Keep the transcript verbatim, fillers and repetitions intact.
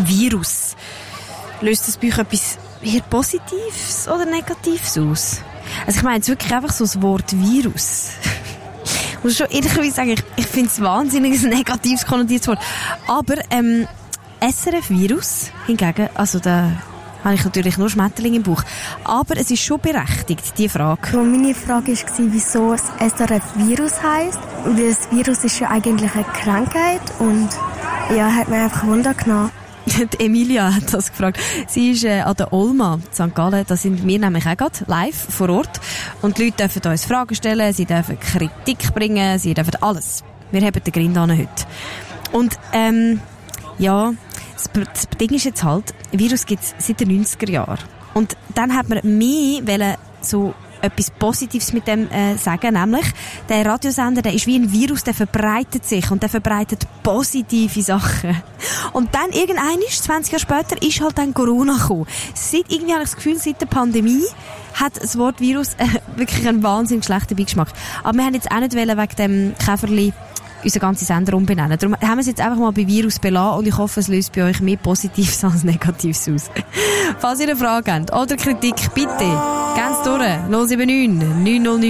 Virus. Löst das bei euch etwas eher Positives oder Negatives aus? Also ich meine jetzt wirklich einfach so das Wort Virus. Ich muss schon ehrlich sagen, ich, ich finde es wahnsinnig ein negatives konnotiertes Wort. Aber ähm, S R F-Virus hingegen, also da habe ich natürlich nur Schmetterlinge im Bauch. Aber es ist schon berechtigt, die Frage. Meine Frage war, wieso das S R F-Virus heisst. Und das Virus ist ja eigentlich eine Krankheit und ja, hat mir einfach Wunder genommen. Die Emilia hat das gefragt. Sie ist äh, an der Olma, Sankt Gallen. Da sind wir nämlich auch gerade live vor Ort. Und die Leute dürfen uns Fragen stellen, sie dürfen Kritik bringen, sie dürfen alles. Wir haben den Grind an heute. Und ähm, ja, das, das Ding ist jetzt halt, Virus gibt es seit den neunziger Jahren. Und dann hat man mehr wollen, so etwas Positives mit dem äh, sagen, nämlich der Radiosender, der ist wie ein Virus, der verbreitet sich und der verbreitet positive Sachen. Und dann irgendwann, zwanzig Jahre später, ist halt dann Corona gekommen. Seit, irgendwie habe ich das Gefühl, seit der Pandemie hat das Wort Virus äh, wirklich einen wahnsinnig schlechten Beigeschmack. Aber wir haben jetzt auch nicht wollen, wegen dem Käferli unseren ganzen Sender umbenennen. Darum haben wir es jetzt einfach mal bei Virus belassen und ich hoffe, es löst bei euch mehr Positives als Negatives aus. Falls ihr eine Frage habt oder Kritik, bitte ganz durch null sieben neun neun null neun